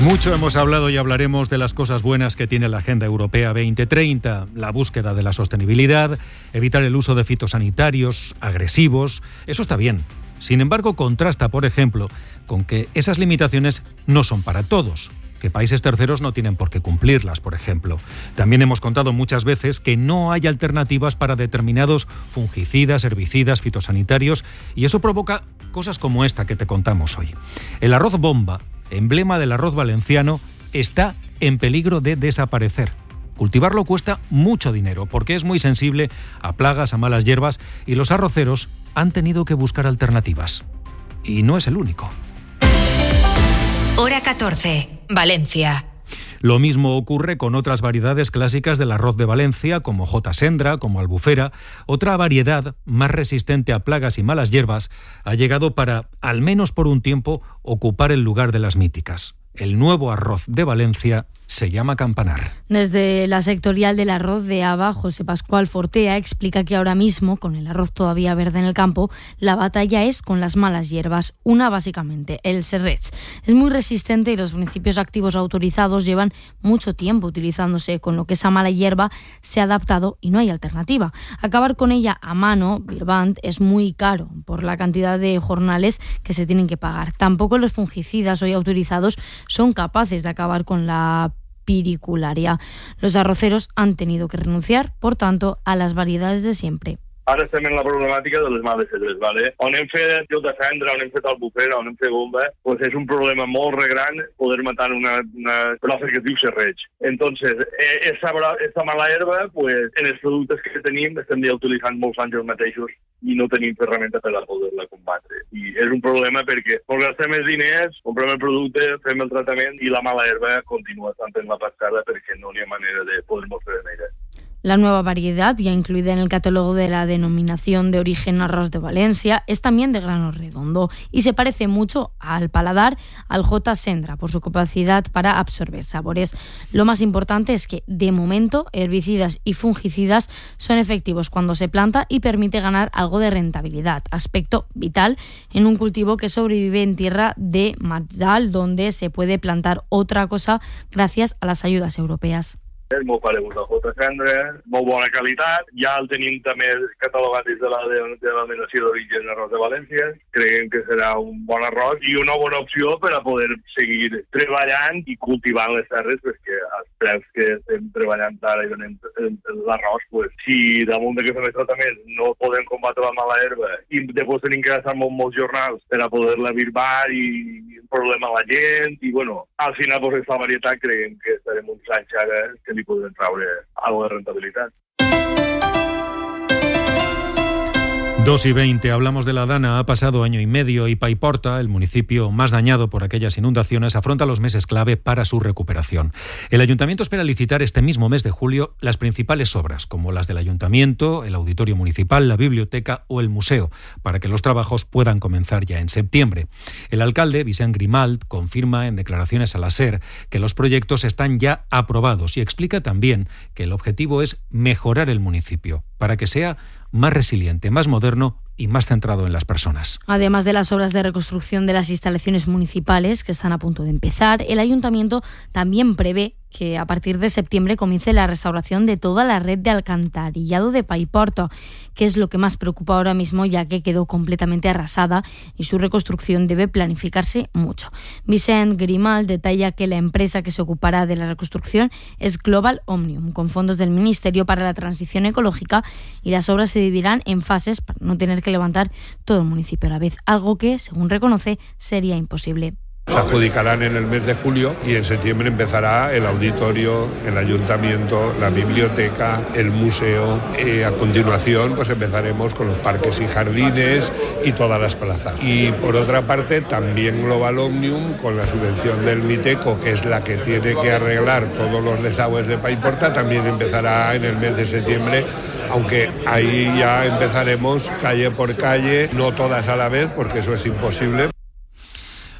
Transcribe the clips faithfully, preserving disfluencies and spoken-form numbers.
Mucho hemos hablado y hablaremos de las cosas buenas que tiene la Agenda Europea veinte treinta, la búsqueda de la sostenibilidad, evitar el uso de fitosanitarios agresivos. Eso está bien. Sin embargo, contrasta, por ejemplo, con que esas limitaciones no son para todos, que países terceros no tienen por qué cumplirlas, por ejemplo. También hemos contado muchas veces que no hay alternativas para determinados fungicidas, herbicidas, fitosanitarios, y eso provoca cosas como esta que te contamos hoy. El arroz bomba, emblema del arroz valenciano, está en peligro de desaparecer. Cultivarlo cuesta mucho dinero porque es muy sensible a plagas, a malas hierbas, y los arroceros han tenido que buscar alternativas. Y no es el único. Hora catorce, Valencia. Lo mismo ocurre con otras variedades clásicas del arroz de Valencia, como J. Sendra, como Albufera. Otra variedad más resistente a plagas y malas hierbas ha llegado para, al menos por un tiempo, ocupar el lugar de las míticas. El nuevo arroz de Valencia se llama Campanar. Desde la sectorial del arroz de Aba, José Pascual Fortea explica que ahora mismo, con el arroz todavía verde en el campo, la batalla es con las malas hierbas. Una, básicamente, el serrech. Es muy resistente y los principios activos autorizados llevan mucho tiempo utilizándose, con lo que esa mala hierba se ha adaptado y no hay alternativa. Acabar con ella a mano, Birbant, es muy caro por la cantidad de jornales que se tienen que pagar. Tampoco los fungicidas hoy autorizados son capaces de acabar con la piricularia. Los arroceros han tenido que renunciar, por tanto, a las variedades de siempre. Ara estem en la problemàtica de les males herbes, ¿vale? On hem fet J. Sendra, on hem fet Albufera, on hem fet bomba, pues és un problema molt gran poder matar una, una plaga que es diu serrech. Entonces, esa, esa mala herba, pues, en els productes que tenim estem ja utilitzant molts anys els mateixos i no tenim ferramenta per a poder-la combatre. I és un problema perquè ens gastem els diners, comprem el producte, fem el tractament i la mala herba continua estant en la pascada perquè no hi ha manera de poder-nos fer en ella. La nueva variedad, ya incluida en el catálogo de la denominación de origen arroz de Valencia, es también de grano redondo y se parece mucho al paladar al J. Sendra por su capacidad para absorber sabores. Lo más importante es que, de momento, herbicidas y fungicidas son efectivos cuando se planta y permite ganar algo de rentabilidad, aspecto vital en un cultivo que sobrevive en tierra de matzal, donde se puede plantar otra cosa gracias a las ayudas europeas. És molt paregut al J. Sendra, molt bona qualitat, ja el tenim també catalogat des de la denominació d'origen arròs de València. Creiem que serà un bon arròs i una bona opció per a poder seguir treballant i cultivant les terres, perquè als preus que estem treballant ara i donem l'arròs, pues, si damunt d'aquest més tractament no podem combatre la mala herba i després tenim que gastar molt, molts jornals per a poder-la birbar i un problema a la gent, i bueno, al final pues, aquesta varietat creiem que estarem uns anys ara que li podem traure algo de rentabilitat. dos y veinte, hablamos de la Dana. Ha pasado año y medio y Paiporta, el municipio más dañado por aquellas inundaciones, afronta los meses clave para su recuperación. El ayuntamiento espera licitar este mismo mes de julio las principales obras, como las del ayuntamiento, el auditorio municipal, la biblioteca o el museo, para que los trabajos puedan comenzar ya en septiembre. El alcalde, Vicent Grimalt, confirma en declaraciones a la SER que los proyectos están ya aprobados y explica también que el objetivo es mejorar el municipio, para que sea más resiliente, más moderno y más centrado en las personas. Además de las obras de reconstrucción de las instalaciones municipales que están a punto de empezar, el ayuntamiento también prevé que a partir de septiembre comience la restauración de toda la red de alcantarillado de Paiporta, que es lo que más preocupa ahora mismo, ya que quedó completamente arrasada y su reconstrucción debe planificarse mucho. Vicent Grimalt detalla que la empresa que se ocupará de la reconstrucción es Global Omnium, con fondos del Ministerio para la Transición Ecológica, y las obras se dividirán en fases para no tener que levantar todo el municipio a la vez, algo que, según reconoce, sería imposible. Se adjudicarán en el mes de julio y en septiembre empezará el auditorio, el ayuntamiento, la biblioteca, el museo. Eh, a continuación pues empezaremos con los parques y jardines y todas las plazas. Y por otra parte también Global Omnium, con la subvención del Miteco, que es la que tiene que arreglar todos los desagües de Paiporta, también empezará en el mes de septiembre, aunque ahí ya empezaremos calle por calle, no todas a la vez porque eso es imposible.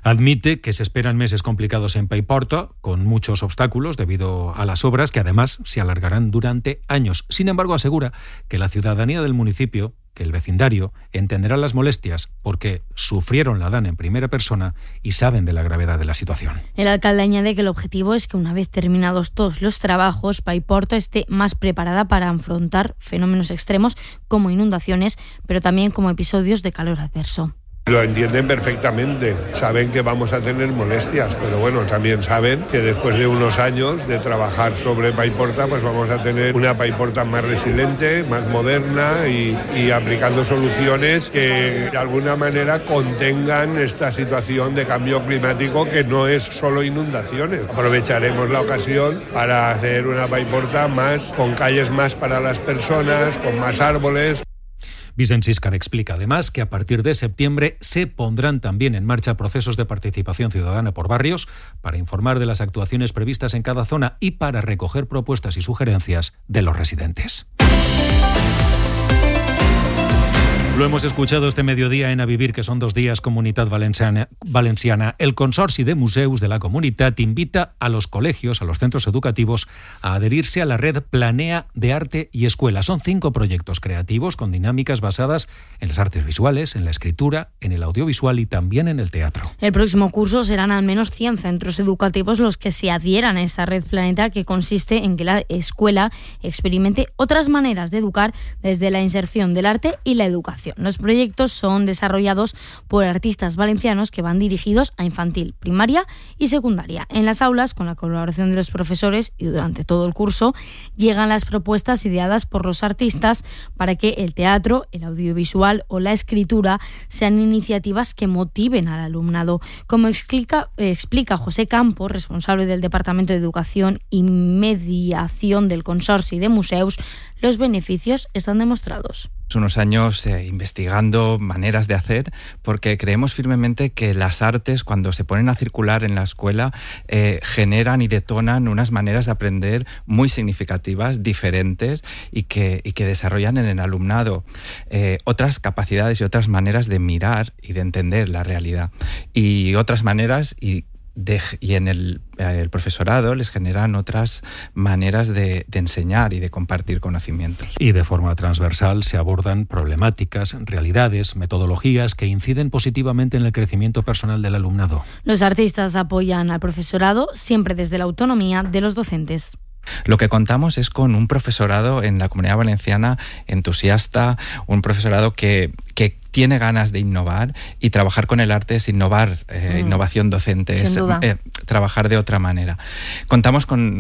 Admite que se esperan meses complicados en Paiporta, con muchos obstáculos debido a las obras que además se alargarán durante años. Sin embargo, asegura que la ciudadanía del municipio, que el vecindario, entenderá las molestias porque sufrieron la dana en primera persona y saben de la gravedad de la situación. El alcalde añade que el objetivo es que una vez terminados todos los trabajos, Paiporta esté más preparada para afrontar fenómenos extremos como inundaciones, pero también como episodios de calor adverso. Lo entienden perfectamente, saben que vamos a tener molestias, pero bueno, también saben que después de unos años de trabajar sobre Paiporta, pues vamos a tener una Paiporta más resiliente, más moderna y, y aplicando soluciones que de alguna manera contengan esta situación de cambio climático que no es solo inundaciones. Aprovecharemos la ocasión para hacer una Paiporta más, con calles más para las personas, con más árboles. Vicent Siscar explica además que a partir de septiembre se pondrán también en marcha procesos de participación ciudadana por barrios para informar de las actuaciones previstas en cada zona y para recoger propuestas y sugerencias de los residentes. Lo hemos escuchado este mediodía en A Vivir, que son dos días Comunitat Valenciana. Valenciana. El Consorci de Museus de la Comunitat invita a los colegios, a los centros educativos, a adherirse a la red Planea de Arte y Escuela. Son cinco proyectos creativos con dinámicas basadas en las artes visuales, en la escritura, en el audiovisual y también en el teatro. El próximo curso serán al menos cien centros educativos los que se adhieran a esta red Planeta, que consiste en que la escuela experimente otras maneras de educar desde la inserción del arte y la educación. Los proyectos son desarrollados por artistas valencianos que van dirigidos a infantil, primaria y secundaria. En las aulas, con la colaboración de los profesores y durante todo el curso, llegan las propuestas ideadas por los artistas para que el teatro, el audiovisual o la escritura sean iniciativas que motiven al alumnado. Como explica, eh, explica José Campo, responsable del Departamento de Educación y Mediación del Consorci de Museus, los beneficios están demostrados. Unos años eh, investigando maneras de hacer, porque creemos firmemente que las artes, cuando se ponen a circular en la escuela, eh, generan y detonan unas maneras de aprender muy significativas, diferentes, y que, y que desarrollan en el alumnado eh, otras capacidades y otras maneras de mirar y de entender la realidad. Y otras maneras y De, y en el, el profesorado les generan otras maneras de, de enseñar y de compartir conocimientos. Y de forma transversal se abordan problemáticas, realidades, metodologías que inciden positivamente en el crecimiento personal del alumnado. Los artistas apoyan al profesorado siempre desde la autonomía de los docentes. Lo que contamos es con un profesorado en la Comunidad Valenciana entusiasta, un profesorado que, que tiene ganas de innovar, y trabajar con el arte es innovar, eh, mm. innovación docente, es eh, trabajar de otra manera. Contamos con